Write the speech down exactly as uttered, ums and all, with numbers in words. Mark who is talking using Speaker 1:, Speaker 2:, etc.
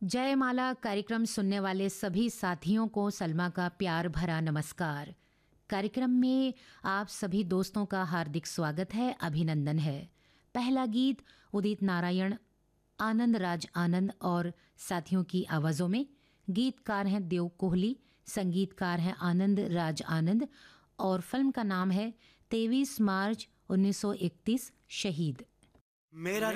Speaker 1: जयमाला कार्यक्रम सुनने वाले सभी साथियों को सलमा का प्यार भरा नमस्कार। कार्यक्रम में आप सभी दोस्तों का हार्दिक स्वागत है, अभिनंदन है। पहला गीत उदित नारायण, आनंद राज आनंद और साथियों की आवाज़ों में। गीतकार हैं देव कोहली, संगीतकार हैं आनंद राज आनंद और फिल्म का नाम है तेईस मार्च उन्नीस सौ इकतीस शहीद।
Speaker 2: मेरा